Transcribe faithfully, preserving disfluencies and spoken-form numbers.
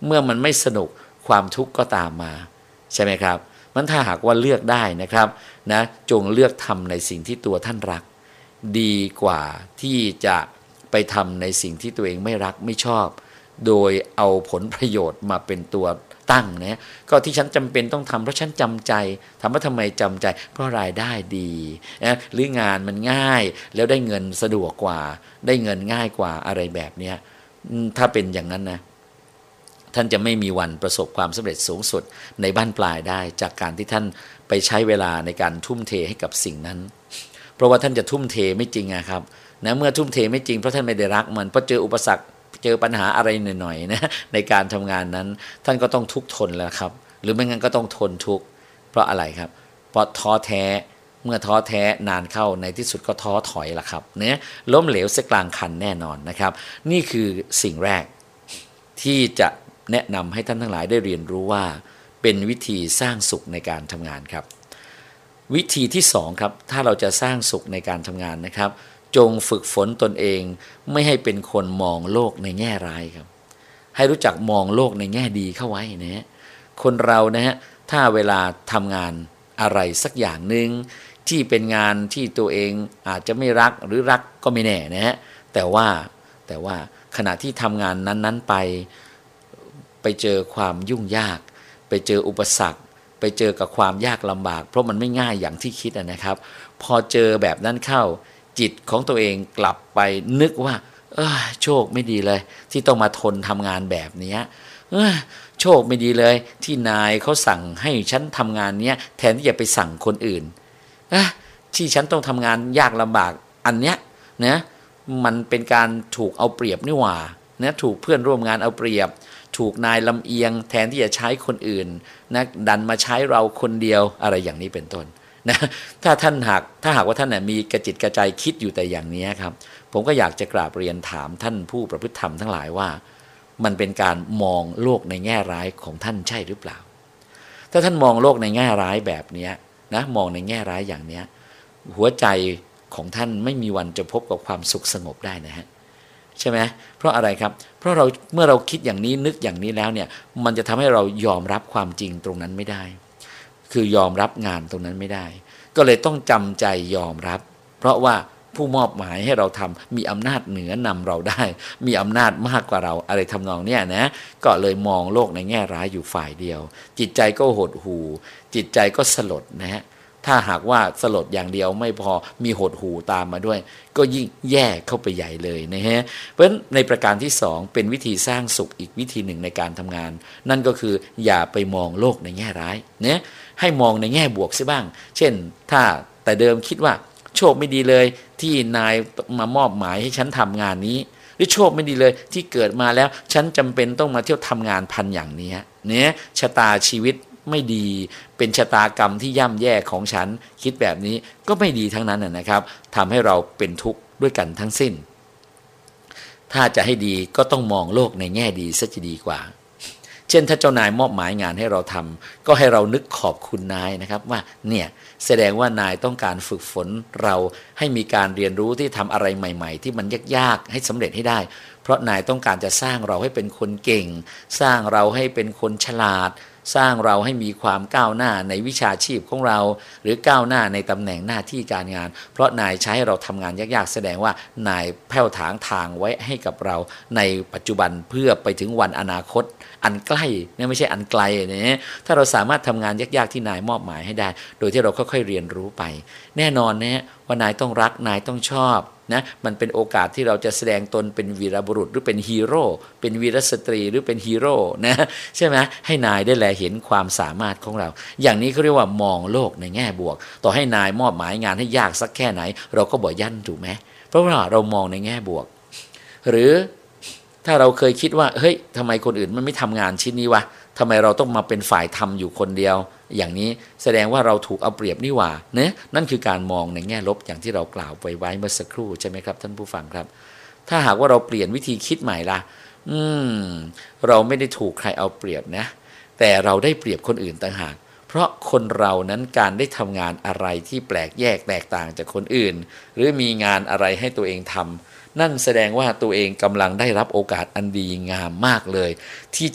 เมื่อมันไม่สนุกความทุกข์ก็ตามมาใช่ไหมครับมันถ้าหากว่าเลือกได้นะครับนะจงเลือกทำในสิ่งที่ตัวท่านรักดีกว่าที่จะไปทำในสิ่งที่ตัวเองไม่รักไม่ชอบโดยเอาผลประโยชน์มาเป็นตัวตั้งนะก็ที่ฉันจำเป็นต้องทำเพราะฉันจำใจถามว่าทำไมจำใจเพราะรายได้ดีนะหรืองานมันง่ายแล้วได้เงินสะดวกกว่าได้เงินง่ายกว่าอะไรแบบนี้ถ้าเป็นอย่างนั้นนะท่านจะไม่มีวันประสบความสำเร็จสูงสุดในบ้านปลายได้จากการที่ท่านไปใช้เวลาในการทุ่มเทให้กับสิ่งนั้นเพราะว่าท่านจะทุ่มเทไม่จริงอะครับนะเมื่อทุ่มเทไม่จริงเพราะท่านไม่ได้รักมันเพราะเจออุปสรรคเจอปัญหาอะไรหน่อยๆนะในการทำงานนั้นท่านก็ต้องทุกข์ทนแล้วครับหรือไม่งั้นก็ต้องทนทุกข์เพราะอะไรครับเพราะท้อแท้เมื่อท้อแท้นานเข้าในที่สุดก็ท้อถอยละครับเนี่ยล้มเหลวเสียกลางคันแน่นอนนะครับนี่คือสิ่งแรกที่จะแนะนำให้ท่านทั้งหลายได้เรียนรู้ว่าเป็นวิธีสร้างสุขในการทำงานครับวิธีที่สองครับถ้าเราจะสร้างสุขในการทำงานนะครับจงฝึกฝนตนเองไม่ให้เป็นคนมองโลกในแง่ร้ายครับให้รู้จักมองโลกในแง่ดีเข้าไว้นะฮะคนเรานะฮะถ้าเวลาทำงานอะไรสักอย่างหนึ่งที่เป็นงานที่ตัวเองอาจจะไม่รักหรือรักก็ไม่แน่นะฮะแต่ว่าแต่ว่าขณะที่ทำงานนั้นๆไปไปเจอความยุ่งยากไปเจออุปสรรคไปเจอกับความยากลำบากเพราะมันไม่ง่ายอย่างที่คิดนะครับพอเจอแบบนั้นเข้าจิตของตัวเองกลับไปนึกว่าเออโชคไม่ดีเลยที่ต้องมาทนทำงานแบบนี้เออโชคไม่ดีเลยที่นายเขาสั่งให้ฉันทำงานเนี้ยแทนที่จะไปสั่งคนอื่นเออที่ฉันต้องทำงานยากลำบากอันเนี้ยนะมันเป็นการถูกเอาเปรียบนี่หว่านะถูกเพื่อนร่วมงานเอาเปรียบถูกนายลำเอียงแทนที่จะใช้คนอื่นนะดันมาใช้เราคนเดียวอะไรอย่างนี้เป็นต้นนะถ้าท่านหากถ้าหากว่าท่านน่ะมีกระจิตกระใจคิดอยู่แต่อย่างนี้ครับผมก็อยากจะกราบเรียนถามท่านผู้ประพฤติธรรมทั้งหลายว่ามันเป็นการมองโลกในแง่ร้ายของท่านใช่หรือเปล่าถ้าท่านมองโลกในแง่ร้ายแบบนี้นะมองในแง่ร้ายอย่างนี้หัวใจของท่านไม่มีวันจะพบกับความสุขสงบได้นะฮะใช่ไหมเพราะอะไรครับเพราะเราเมื่อเราคิดอย่างนี้นึกอย่างนี้แล้วเนี่ยมันจะทำให้เรายอมรับความจริงตรงนั้นไม่ได้คือยอมรับงานตรงนั้นไม่ได้ก็เลยต้องจำใจยอมรับเพราะว่าผู้มอบหมายให้เราทำมีอำนาจเหนือนำเราได้มีอำนาจมากกว่าเราอะไรทำนองเนี้ยนะก็เลยมองโลกในแง่ร้ายอยู่ฝ่ายเดียวจิตใจก็หดหู่จิตใจก็สลดนะฮะถ้าหากว่าสลดอย่างเดียวไม่พอมีหดหู่ตามมาด้วยก็ยิ่งแย่เข้าไปใหญ่เลยนะฮะเพราะฉะนั้นในประการที่สองเป็นวิธีสร้างสุขอีกวิธีหนึ่งในการทำงานนั่นก็คืออย่าไปมองโลกในแง่ร้ายเนี่ยให้มองในแง่บวกซิบ้างเช่นถ้าแต่เดิมคิดว่าโชคไม่ดีเลยที่นายมามอบหมายให้ฉันทำงานนี้หรือโชคไม่ดีเลยที่เกิดมาแล้วฉันจำเป็นต้องมาเที่ยวทำงานพันอย่างนี้เนี่ยชะตาชีวิตไม่ดีเป็นชะตากรรมที่ย่ำแย่ของฉันคิดแบบนี้ก็ไม่ดีทั้งนั้นนะครับทำให้เราเป็นทุกข์ด้วยกันทั้งสิ้นถ้าจะให้ดีก็ต้องมองโลกในแง่ดีซะจะดีกว่าเช่นถ้าเจ้านายมอบหมายงานให้เราทำก็ให้เรานึกขอบคุณนายนะครับว่าเนี่ยแสดงว่านายต้องการฝึกฝนเราให้มีการเรียนรู้ที่ทำอะไรใหม่ๆที่มันยากๆให้สำเร็จให้ได้เพราะนายต้องการจะสร้างเราให้เป็นคนเก่งสร้างเราให้เป็นคนฉลาดสร้างเราให้มีความก้าวหน้าในวิชาชีพของเราหรือก้าวหน้าในตำแหน่งหน้าที่การงานเพราะนายใช้ให้เราทำงานยากๆแสดงว่านายแผ่วถางทางไว้ให้กับเราในปัจจุบันเพื่อไปถึงวันอนาคตอันใกล้เนี่ยไม่ใช่อันไกลเนี่ยถ้าเราสามารถทำงานยากๆที่นายมอบหมายให้ได้โดยที่เราค่อยๆเรียนรู้ไปแน่นอนนะว่านายต้องรักนายต้องชอบนะมันเป็นโอกาสที่เราจะแสดงตนเป็นวีรบุรุษหรือเป็นฮีโร่เป็นวีรสตรีหรือเป็นฮีโร่นะใช่ไหมให้นายได้แลเห็นความสามารถของเราอย่างนี้เขาเรียกว่ามองโลกในแง่บวกต่อให้นายมอบหมายงานให้ยากสักแค่ไหนเราก็บ่ยั่นถูกไหมเพราะว่าเรามองในแง่บวกหรือถ้าเราเคยคิดว่าเฮ้ยทำไมคนอื่นมันไม่ทำงานชิ้นนี้วะทำไมเราต้องมาเป็นฝ่ายทำอยู่คนเดียวอย่างนี้แสดงว่าเราถูกเอาเปรียบนี่หว่าเนี่ยนั่นคือการมองในแง่ลบอย่างที่เรากล่าวไปไว้เมื่อสักครู่ใช่ไหมครับท่านผู้ฟังครับถ้าหากว่าเราเปลี่ยนวิธีคิดใหม่ล่ะอืมเราไม่ได้ถูกใครเอาเปรียบนะแต่เราได้เปรียบคนอื่นต่างหากเพราะคนเรานั้นการได้ทำงานอะไรที่แปลกแยกแตกต่างจากคนอื่นหรือมีงานอะไรให้ตัวเองทำนั่นแสดงว่าตัวเองกำลังได้รับโอกาสอันดีงามมากเลยที่